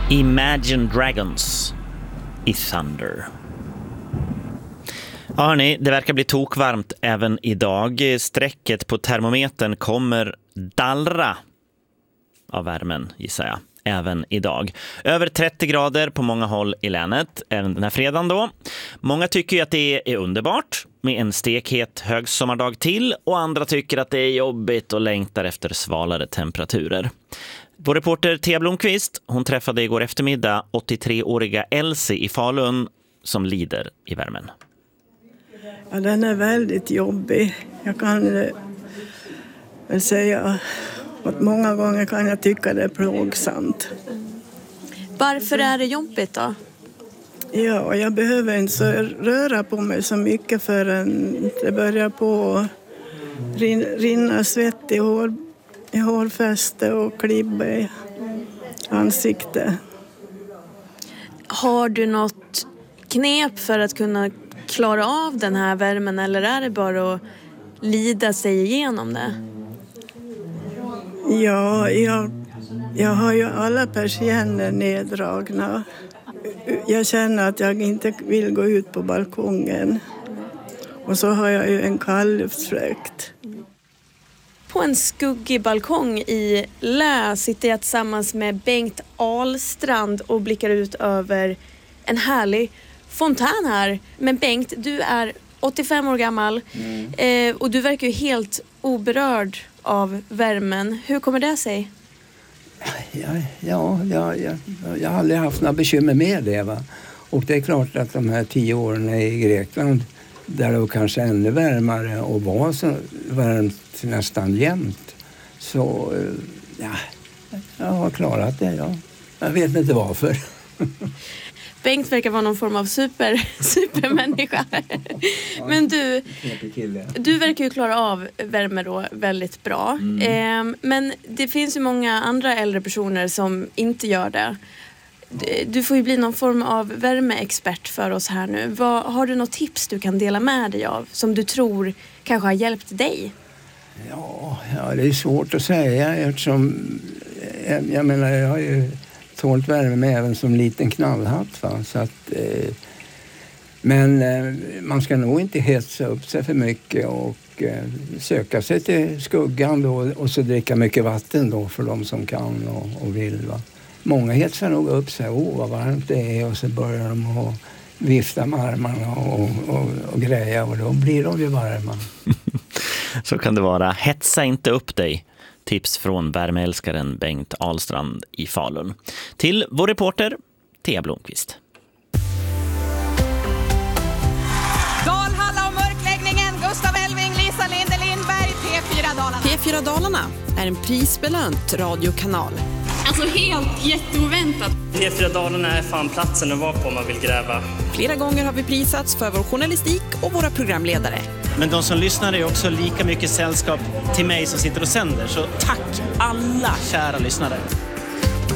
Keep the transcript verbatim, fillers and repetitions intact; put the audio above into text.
Imagine Dragons i Thunder. Ja, hörni, det verkar bli tokvarmt även idag. Strecket på termometern kommer dallra av värmen, gissar jag, även idag. Över trettio grader på många håll i länet, även den här fredagen då. Många tycker ju att det är underbart med en stekhet högsommardag till, och andra tycker att det är jobbigt och längtar efter svalare temperaturer. Vår reporter Thea Blomqvist, hon träffade igår eftermiddag åttiotre-åriga Elsie i Falun som lider i värmen. Ja, den är väldigt jobbig. Jag kan eh, väl säga att många gånger kan jag tycka det är plågsamt. Varför är det jobbigt då? Ja, jag behöver inte så röra på mig så mycket förrän det börjar på att rinna svett i, hår, i hårfäste och klibba i ansiktet. Har du något knep för att kunna klara av den här värmen, eller är det bara att lida sig igenom det? Ja, jag, jag har ju alla persienner neddragna. Jag känner att jag inte vill gå ut på balkongen. Och så har jag ju en kalluftsfläkt. På en skuggig balkong i Lä sitter jag tillsammans med Bengt Ahlstrand och blickar ut över en härlig fontän här. Men Bengt, du är åttiofem år gammal mm. eh, och du verkar ju helt oberörd av värmen. Hur kommer det sig? Ja, ja, ja, ja, jag har aldrig haft några bekymmer med det. Va? Och det är klart att de här tio åren i Grekland, där det var kanske ännu värmare och var så varmt nästan jämt. Så ja, jag har klarat det. Ja. Jag vet inte varför. Bengt verkar vara någon form av super, supermänniska. Men du, du verkar ju klara av värme då väldigt bra. Mm. Eh, men det finns ju många andra äldre personer som inte gör det. Du får ju bli någon form av värmeexpert för oss här nu. Vad, har du något tips du kan dela med dig av som du tror kanske har hjälpt dig? Ja, ja det är svårt att säga eftersom jag, jag menar jag har ju tålt värme även som liten knallhatt. Va? Så att, eh, men eh, man ska nog inte hetsa upp sig för mycket och eh, söka sig till skuggan då, och så dricka mycket vatten då för de som kan och, och vill. Va? Många hetsar nog upp sig, åh vad varmt det är, och så börjar de att vifta med armarna och, och, och greja, och då blir de ju varma. Så kan det vara. Hetsa inte upp dig. Tips från värmeälskaren Bengt Ahlstrand i Falun. Till vår reporter Thea Blomqvist. Dalhalla och mörkläggningen, Gustav Elving, Lisa Linde Lindberg, P fyra Dalarna. P fyra Dalarna är en prisbelönt radiokanal. Alltså helt jätteoväntat. P fyra Dalarna är fan platsen att vara på om man vill gräva. Flera gånger har vi prisats för vår journalistik och våra programledare. Men de som lyssnar är också lika mycket sällskap till mig som sitter och sänder. Så tack alla kära lyssnare.